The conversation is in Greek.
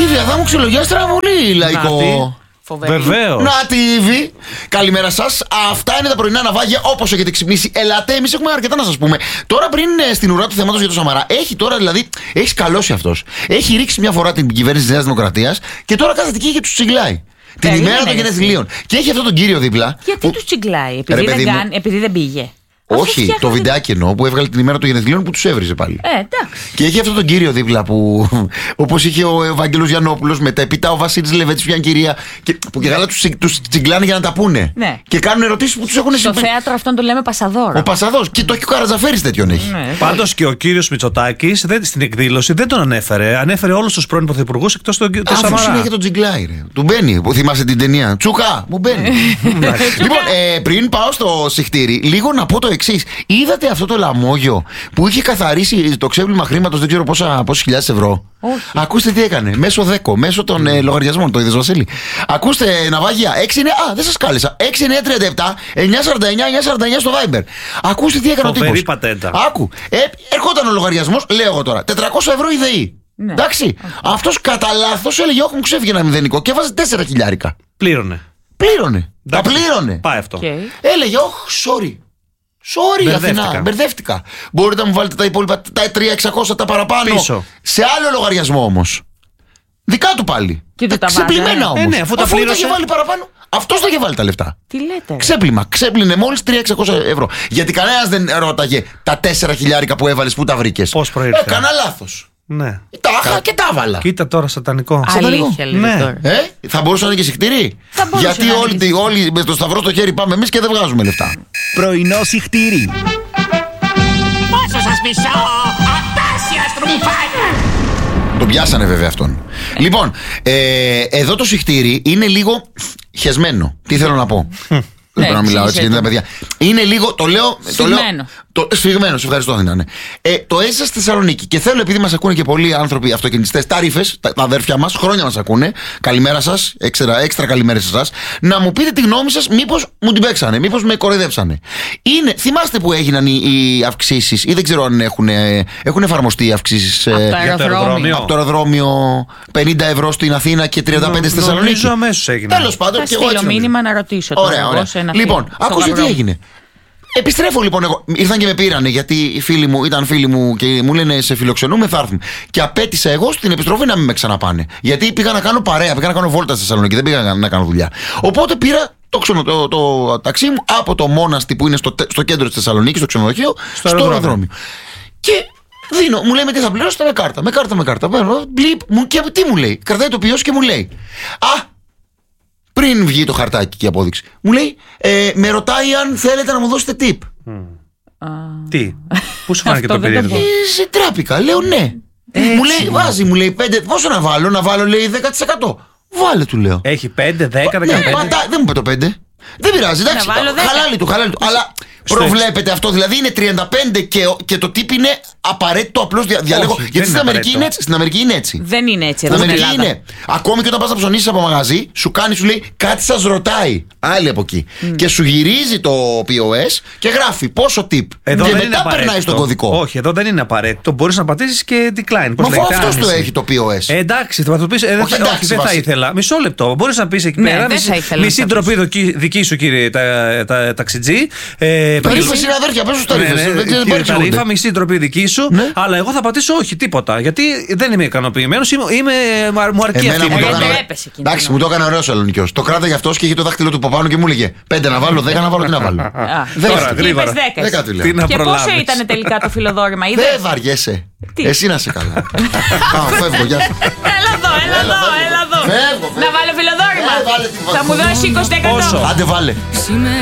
Ήβη, θα μου ξελογιάστρα πολύ λαϊκό. Βεβαίως. Να τη Ήβη. Καλημέρα σας. Αυτά είναι τα πρωινά ναυάγια όπως έχετε ξυπνήσει. Ελάτε, εμείς έχουμε αρκετά να σας πούμε. Τώρα πριν στην ουρά του θέματος για το Σαμαρά, έχει τώρα δηλαδή, έχει σκαλώσει αυτός. Έχει ρίξει μια φορά την κυβέρνηση της Νέας Δημοκρατίας και τώρα κάθεται εκεί και τους τσιγκλάει. Την ημέρα των γενεθλίων. Και έχει αυτόν τον κύριο δίπλα. Γιατί τους τσιγκλάει, επειδή δεν πήγε. Όχι, το βιντεάκι εννοώ που έβγαλε την ημέρα των γενεθλίων που τους έβριζε πάλι. Εντάξει. Και έχει αυτόν τον κύριο δίπλα που, όπως είχε ο Ευάγγελος Γιαννόπουλος, μετά ο Βασίλης Λεβέτης, μια κυρία, που και καλά τους τσιγκλάνε για να τα πούνε. Ναι. Και κάνουν ερωτήσεις που τους έχουν Στο θέατρο αυτόν το λέμε Πασαδόρο. Ο Πασαδός. Και το έχει ο Καρατζαφέρης τέτοιον έχει. Ναι. Πάντως και ο κύριος Μητσοτάκης στην εκδήλωση δεν τον ανέφερε. Ανέφερε όλους τους πρώην πρωθυπουργούς εκτός του Σαμαρά. Αφού συνέχεια τον τσιγκλάει, ρε. Του μπαίνει. Θυμάσαι την ταινία. Τσούκα, μου μπαίνει. Λοιπόν, πριν πάω στο συχτήρι, λίγο να πω το εξής. Είδατε αυτό το λαμόγιο που είχε καθαρίσει το ξέπλυμα χρήματος, δεν ξέρω πόσες χιλιάδες ευρώ. Όχι. Ακούστε τι έκανε. Μέσω ΔΕΚΟ, μέσω των λογαριασμών. Το είδες, Βασίλη? Ακούστε, ναυάγια. 6-9. Α, δεν σας κάλεσα. 6-9-37 949-949 στο Viber. Ακούστε τι έκανε ο τύπος. Φοβερή πατέντα. Άκου. Ερχόταν ο λογαριασμός, λέω εγώ τώρα. 400 ευρώ η ΔΕΗ. Ναι. Εντάξει. Αυτός κατά λάθος έλεγε: όχι, μου ξέφυγε ένα μηδενικό και έβαζε 4 χιλιάρικα. Πλήρωνε. Τα πλήρωνε. Πάει αυτό. Έλεγε: όχι, sorry. Sorry, Αθηνά, μπερδεύτηκα. Μπορείτε να μου βάλετε τα υπόλοιπα, τα 3.600 τα παραπάνω πίσω. Σε άλλο λογαριασμό όμως. Δικά του πάλι. Και το τα ξεπλημμένα όμως. Ναι, αφού τα τα είχε βάλει παραπάνω, αυτός τα είχε βάλει τα λεφτά. Τι λέτε? Ξέπλυμα. Ξέπλυνε μόλις 3.600 ευρώ. Γιατί κανένας δεν ρώταγε τα 4 χιλιάρικα που έβαλες, πού τα βρήκες. Πώς προήλθε. Έκανα λάθος. Ναι. Τα είχα και τα έβαλα. Κοίτα τώρα, σατανικό. Αλήθεια, λέει Ναι. τώρα. Θα μπορούσε να είναι και συχτήρι. Θα μπορούσε Γιατί να είναι και όλοι με το σταυρό στο χέρι πάμε εμείς και δεν βγάζουμε λεφτά. Πρωινό συχτήρι. Πόσο σας μισώ, απέσια στρουμφάνια. Τον πιάσανε βέβαια αυτόν. Λοιπόν, εδώ το συχτήρι είναι λίγο χεσμένο. Τι θέλω να πω. Δεν πρέπει να μιλάω έτσι γιατί τα παιδιά. Είναι λίγο, το λέω. Σφιγμένο, σε ευχαριστώ, δεν είναι. Το έζησα στη Θεσσαλονίκη και θέλω, επειδή μας ακούνε και πολλοί άνθρωποι αυτοκινητιστές, τα ρήφες, τα αδέρφια μας, χρόνια μας ακούνε. Καλημέρα σας, έξτρα καλημέρα σε εσάς. Να μου πείτε τη γνώμη σας, μήπως μου την παίξανε, μήπως με κοροϊδέψανε. Θυμάστε που έγιναν οι αυξήσεις, ή δεν ξέρω αν έχουν εφαρμοστεί οι αυξήσεις από το αεροδρόμιο, 50 ευρώ στην Αθήνα και 35 στη Θεσσαλονίκη. Νομίζω αμέσως έγινε. Τέλος πάντων, θα στείλω μήνυμα να ρωτήσω. Ωραία. Λοιπόν, άκουσε τι έγινε. Επιστρέφω λοιπόν εγώ. Ήρθαν και με πήρανε γιατί ήταν φίλοι μου και μου λένε σε φιλοξενούμε, θα έρθουν. Και απέτησα εγώ στην επιστροφή να μην με ξαναπάνε. Γιατί πήγα να κάνω παρέα, πήγα να κάνω βόλτα στη Θεσσαλονίκη, δεν πήγα να κάνω δουλειά. Οπότε πήρα το ταξί μου από το Μόναστη που είναι στο κέντρο της Θεσσαλονίκης, στο ξενοδοχείο, στο αεροδρόμιο. Και μου λέει με τι θα πληρώσετε, με κάρτα. Και τι μου λέει, κρατάει το ποιός και μου λέει: α, πριν βγει το χαρτάκι και η απόδειξη, μου λέει, με ρωτάει αν θέλετε να μου δώσετε tip. Τι, πού σου φάνηκε το περίεργο? Σε τράπηκα, λέω ναι. Μου λέει, βάζει, μου λέει 5, πόσο να βάλω, λέει 10%. Βάλε, του λέω. Έχει 5, 10, 15. Δεν μου είπε το 5. Δεν πειράζει, εντάξει. Χαλάλι του. Αλλά προβλέπετε αυτό, δηλαδή είναι 35 και το tip είναι απαραίτητο, απλώς διαλέγω. Γιατί στην Αμερική είναι έτσι. Δεν είναι έτσι εδώ στην στην Αμερική Ελλάδα. είναι. Ακόμη και όταν πας να ψωνίσεις από μαγαζί, σου λέει κάτι σας ρωτάει. Άλλη από εκεί. Και σου γυρίζει το POS και γράφει πόσο tip. Εδώ και μετά περνάει στον κωδικό. Όχι, εδώ δεν είναι απαραίτητο. Μπορείς να πατήσεις και decline. Μα αφού αυτός το έχει το POS. Εντάξει, θα του πεις. Όχι, δεν θα ήθελα. Μισό λεπτό. Μπορείς να πεις εκεί πέρα. Μισή ντροπή δική σου, κύριε ταξιτζή. Ταρίφα είναι αδέρφια, πες τους ταρίφες. Μισή ντροπή δική σου, αλλά εγώ θα πατήσω όχι τίποτα. Γιατί δεν είμαι ικανοποιημένος, μου αρκεί αυτή η Εντάξει, μου το έκανε ωραίος ο Ελληνικός. Το κράταγε αυτός και είχε το δάχτυλο του Παπάνου και μου έλεγε 5 να βάλω, 10 να βάλω, τι να βάλω. Τώρα, γρήγορα. 10. Και πόσο ήταν τελικά το φιλοδόρημα, είδες? Δεν βαριέσαι. Εσύ να σε καλά. Φεύγω, γεια σου. Έλα εδώ. Να βάλω φιλοδόρημα. Θα μου δώσει 20%. Άντε βάλε.